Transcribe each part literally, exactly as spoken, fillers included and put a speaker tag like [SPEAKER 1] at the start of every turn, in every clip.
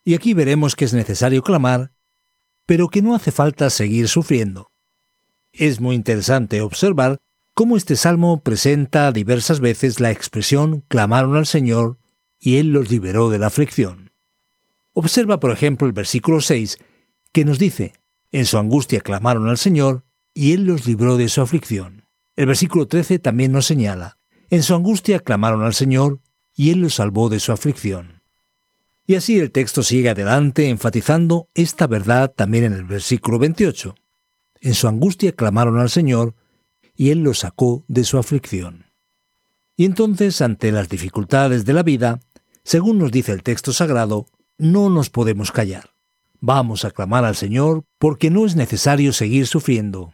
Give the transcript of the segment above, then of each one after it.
[SPEAKER 1] Y aquí veremos que es necesario clamar, pero que no hace falta seguir sufriendo. Es muy interesante observar cómo este salmo presenta diversas veces la expresión clamaron al Señor y Él los liberó de la aflicción. Observa, por ejemplo, el versículo seis, que nos dice, en su angustia clamaron al Señor y Él los libró de su aflicción. El versículo trece también nos señala, en su angustia clamaron al Señor y Él los salvó de su aflicción. Y así el texto sigue adelante enfatizando esta verdad también en el versículo veintiocho. En su angustia clamaron al Señor y Él los sacó de su aflicción. Y entonces, ante las dificultades de la vida, según nos dice el texto sagrado, no nos podemos callar. Vamos a clamar al Señor porque no es necesario seguir sufriendo.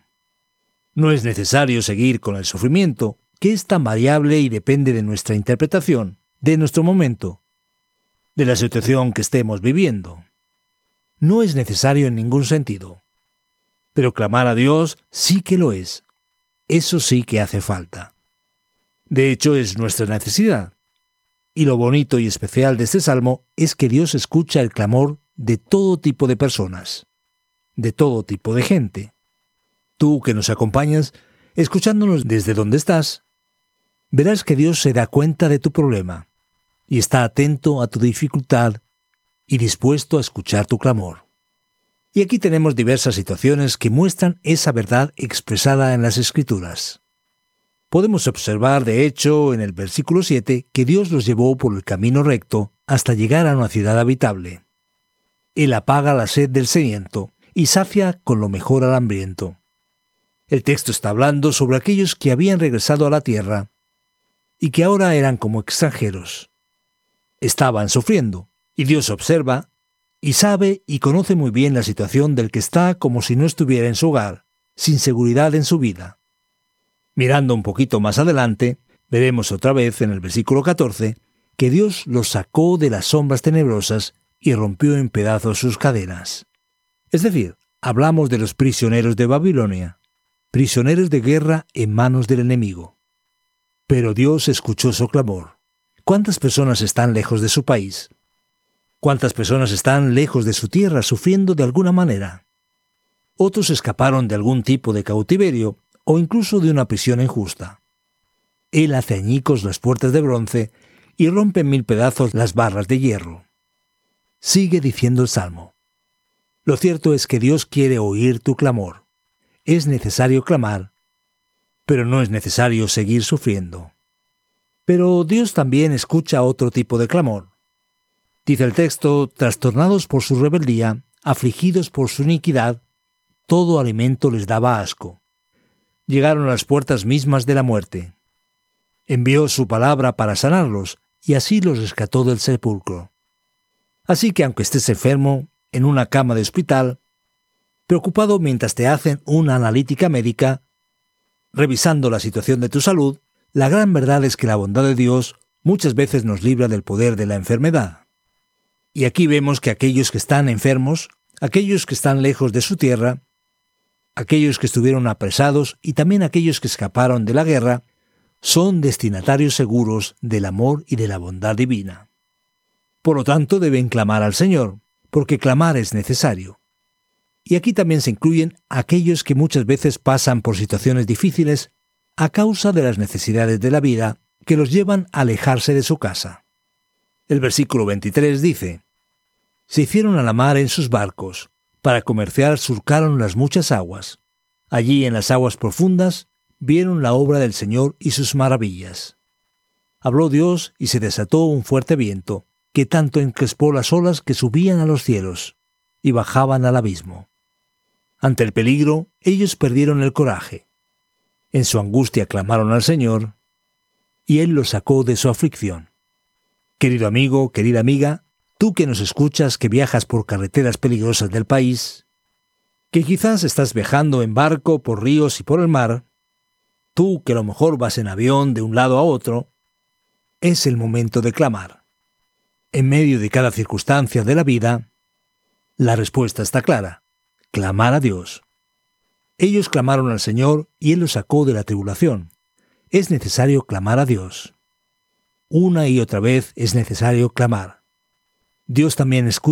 [SPEAKER 1] No es necesario seguir con el sufrimiento, que es tan variable y depende de nuestra interpretación, de nuestro momento, de la situación que estemos viviendo. No es necesario en ningún sentido. Pero clamar a Dios sí que lo es. Eso sí que hace falta. De hecho, es nuestra necesidad. Y lo bonito y especial de este salmo es que Dios escucha el clamor de todo tipo de personas, de todo tipo de gente. Tú que nos acompañas, escuchándonos desde donde estás, verás que Dios se da cuenta de tu problema y está atento a tu dificultad y dispuesto a escuchar tu clamor. Y aquí tenemos diversas situaciones que muestran esa verdad expresada en las Escrituras. Podemos observar, de hecho, en el versículo siete, que Dios los llevó por el camino recto hasta llegar a una ciudad habitable. Él apaga la sed del sediento y sacia con lo mejor al hambriento. El texto está hablando sobre aquellos que habían regresado a la tierra y que ahora eran como extranjeros. Estaban sufriendo, y Dios observa y sabe y conoce muy bien la situación del que está como si no estuviera en su hogar, sin seguridad en su vida. Mirando un poquito más adelante, veremos otra vez en el versículo catorce que Dios los sacó de las sombras tenebrosas y rompió en pedazos sus cadenas. Es decir, hablamos de los prisioneros de Babilonia, prisioneros de guerra en manos del enemigo. Pero Dios escuchó su clamor. ¿Cuántas personas están lejos de su país? ¿Cuántas personas están lejos de su tierra sufriendo de alguna manera? Otros escaparon de algún tipo de cautiverio o incluso de una prisión injusta. Él hace añicos las puertas de bronce y rompe en mil pedazos las barras de hierro. Sigue diciendo el Salmo. Lo cierto es que Dios quiere oír tu clamor. Es necesario clamar, pero no es necesario seguir sufriendo. Pero Dios también escucha otro tipo de clamor. Dice el texto, trastornados por su rebeldía, afligidos por su iniquidad, todo alimento les daba asco. Llegaron a las puertas mismas de la muerte. Envió su palabra para sanarlos, y así los rescató del sepulcro. Así que aunque estés enfermo, en una cama de hospital, preocupado mientras te hacen una analítica médica, revisando la situación de tu salud, la gran verdad es que la bondad de Dios muchas veces nos libra del poder de la enfermedad. Y aquí vemos que aquellos que están enfermos, aquellos que están lejos de su tierra, aquellos que estuvieron apresados y también aquellos que escaparon de la guerra, son destinatarios seguros del amor y de la bondad divina. Por lo tanto, deben clamar al Señor, porque clamar es necesario. Y aquí también se incluyen aquellos que muchas veces pasan por situaciones difíciles a causa de las necesidades de la vida que los llevan a alejarse de su casa. El versículo veintitrés dice, se hicieron a la mar en sus barcos, para comerciar surcaron las muchas aguas. Allí en las aguas profundas vieron la obra del Señor y sus maravillas. Habló Dios y se desató un fuerte viento, que tanto encrespó las olas que subían a los cielos y bajaban al abismo. Ante el peligro, ellos perdieron el coraje. En su angustia clamaron al Señor, y Él los sacó de su aflicción. Querido amigo, querida amiga, tú que nos escuchas, que viajas por carreteras peligrosas del país, que quizás estás viajando en barco por ríos y por el mar, tú que a lo mejor vas en avión de un lado a otro, es el momento de clamar. En medio de cada circunstancia de la vida, la respuesta está clara: clamar a Dios. Ellos clamaron al Señor y Él los sacó de la tribulación. Es necesario clamar a Dios. Una y otra vez es necesario clamar. Dios también escucha